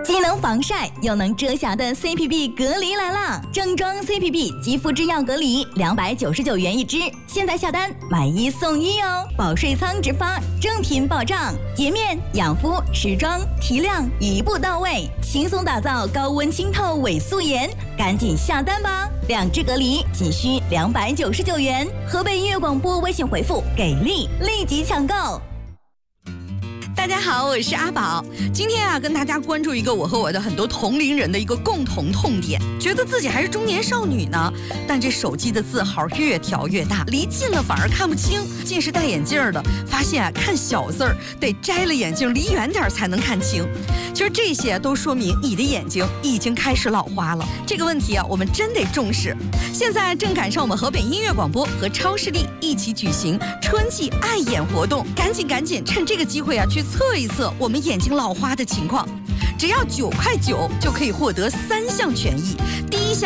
既能防晒又能遮瑕的 CPB 隔离来啦！正装 CPB 肌肤之钥隔离299元一支，现在下单买1送1哦！保税仓直发，正品保障，洁面、养肤、持妆、提亮一步到位，轻松打造高温清透伪素颜，赶紧下单吧！2支隔离仅需299元，河北音乐广播微信回复“给力”立即抢购。 大家好，我是阿宝。今天啊，跟大家关注一个我和我的很多同龄人的一个共同痛点，觉得自己还是中年少女呢，但这手机的字号越调越大，离近了反而看不清。近视戴眼镜的发现啊，看小字儿得摘了眼镜离远点才能看清。其实这些都说明你的眼睛已经开始老花了。这个问题啊，我们真得重视。现在正赶上我们河北音乐广播和超视力一起举行春季爱眼活动，赶紧趁这个机会啊，去测一测我们眼睛老花的情况。只要9块9就可以获得3项权益。第一项